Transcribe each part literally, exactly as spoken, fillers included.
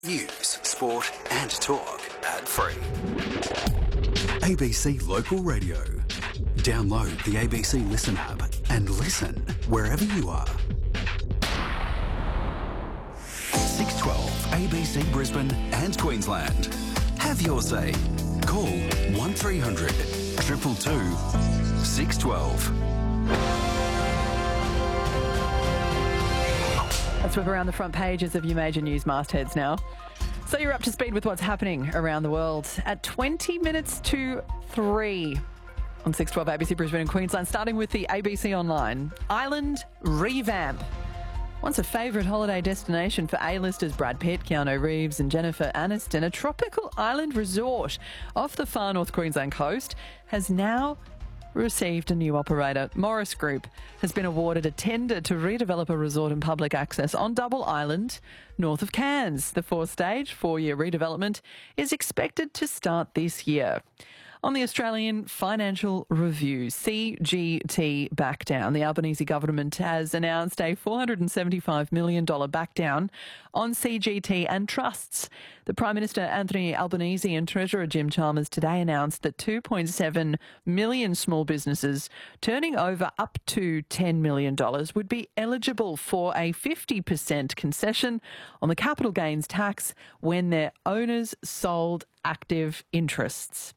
News, sport and talk ad-free. A B C Local Radio. Download the A B C Listen app and listen wherever you are. six twelve A B C Brisbane and Queensland. Have your say. Call one three hundred two two two six one two. Let's move around the front pages of your major news mastheads now. So you're up to speed with what's happening around the world at twenty minutes to three on six twelve A B C Brisbane and Queensland, starting with the A B C Online. Island revamp. Once a favourite holiday destination for A-listers Brad Pitt, Keanu Reeves and Jennifer Aniston, a tropical island resort off the far north Queensland coast has now received a new operator. Morris Group has been awarded a tender to redevelop a resort and public access on Double Island, north of Cairns. The four-stage, four-year redevelopment is expected to start this year. On the Australian Financial Review, C G T back down. The Albanese government has announced a four hundred seventy-five million dollars back down on C G T and trusts. The Prime Minister Anthony Albanese and Treasurer Jim Chalmers today announced that two point seven million small businesses turning over up to ten million dollars would be eligible for a fifty percent concession on the capital gains tax when their owners sold active interests.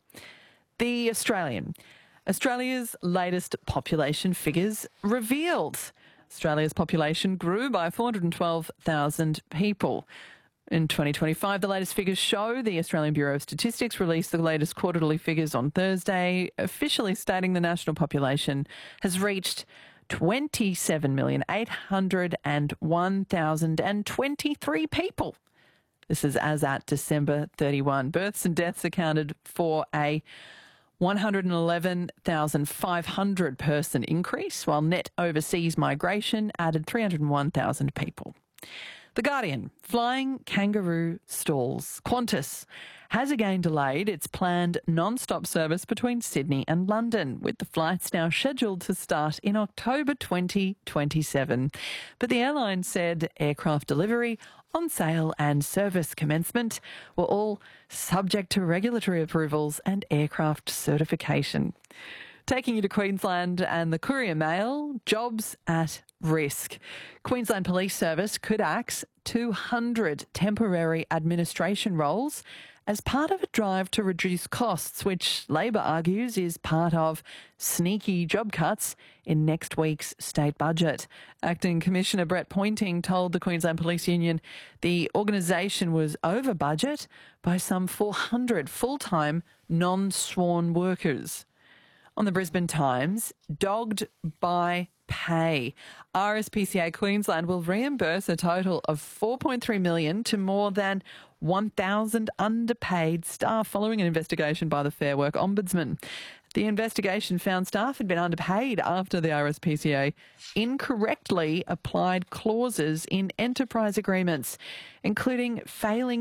The Australian. Australia's latest population figures revealed. Australia's population grew by four hundred twelve thousand people. In twenty twenty-five, the latest figures show the Australian Bureau of Statistics released the latest quarterly figures on Thursday, officially stating the national population has reached twenty-seven million eight hundred one thousand twenty-three people. This is as at December thirty-first. Births and deaths accounted for a one hundred eleven thousand five hundred person increase, while net overseas migration added three hundred one thousand people. The Guardian. Flying kangaroo stalls. Qantas has again delayed its planned non-stop service between Sydney and London, with the flights now scheduled to start in October twenty twenty-seven. But the airline said aircraft delivery, on sale and service commencement were all subject to regulatory approvals and aircraft certification. Taking you to Queensland and the Courier Mail, jobs at risk. Queensland Police Service could axe two hundred temporary administration roles as part of a drive to reduce costs, which Labor argues is part of sneaky job cuts in next week's state budget. Acting Commissioner Brett Pointing told the Queensland Police Union the organisation was over budget by some four hundred full-time non-sworn workers. On the Brisbane Times, dogged by pay. R S P C A Queensland will reimburse a total of four point three million dollars to more than one thousand underpaid staff following an investigation by the Fair Work Ombudsman. The investigation found staff had been underpaid after the R S P C A incorrectly applied clauses in enterprise agreements, including failing